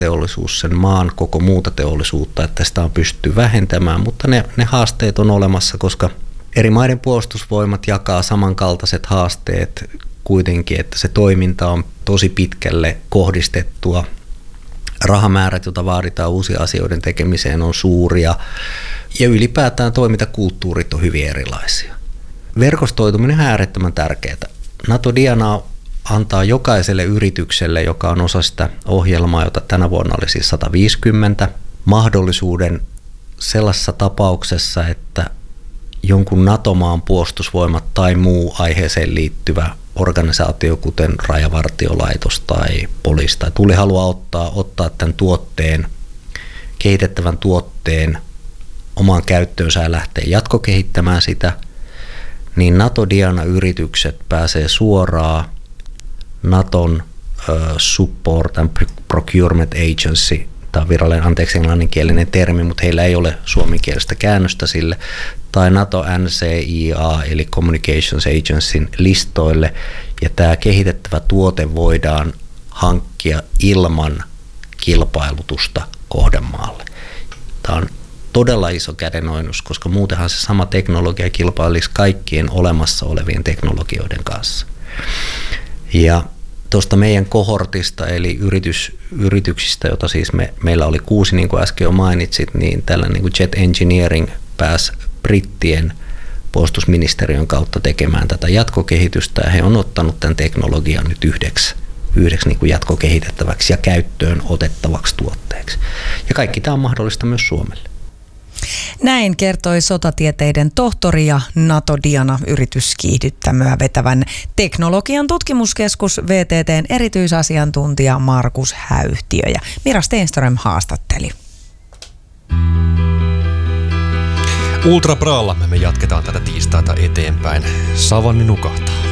teollisuus sen maan koko muuta teollisuutta, että sitä on pystytty vähentämään, mutta ne haasteet on olemassa, koska eri maiden puolustusvoimat jakaa samankaltaiset haasteet kuitenkin, että se toiminta on tosi pitkälle kohdistettua. Rahamäärät, joita vaaditaan uusien asioiden tekemiseen, on suuria ja ylipäätään toimintakulttuurit on hyvin erilaisia. Verkostoituminen on äärettömän tärkeää. NATO Diana antaa jokaiselle yritykselle, joka on osa sitä ohjelmaa, jota tänä vuonna oli siis 150, mahdollisuuden sellaisessa tapauksessa, että jonkun NATO-maan puolustusvoimat tai muu aiheeseen liittyvä organisaatio, kuten Rajavartiolaitos tai poliisi tai Tulli haluaa ottaa tämän kehitettävän tuotteen omaan käyttöönsä ja lähteä jatkokehittämään sitä, niin NATO Diana-yritykset pääsee suoraan Naton Support and Procurement Agency, tämä on virallinen, englanninkielinen termi, mutta heillä ei ole suomenkielistä käännöstä sille, tai NATO NCIA eli Communications Agencyn listoille, ja tämä kehitettävä tuote voidaan hankkia ilman kilpailutusta kohdemaalle. Tämä on todella iso kädenojennus, koska muutenhan se sama teknologia kilpailisi kaikkien olemassa olevien teknologioiden kanssa. Ja tuosta meidän kohortista, eli yrityksistä, jota siis meillä oli 6, niin kuin äsken jo mainitsit, niin tällainen niin kuin Jet Engineering pääsi brittien puolustusministeriön kautta tekemään tätä jatkokehitystä, ja he on ottanut tämän teknologian nyt yhdeksi niin kuin jatkokehitettäväksi ja käyttöön otettavaksi tuotteeksi. Ja kaikki tämä on mahdollista myös Suomelle. Näin kertoi sotatieteiden tohtori ja NATO Diana yrityskiihdyttämöä vetävän teknologian tutkimuskeskus VTT:n erityisasiantuntija Markus Häyhtiö, ja Mira Stenström haastatteli. Ultra Bralla me jatketaan tätä tiistaita eteenpäin. Savanni nukahtaa.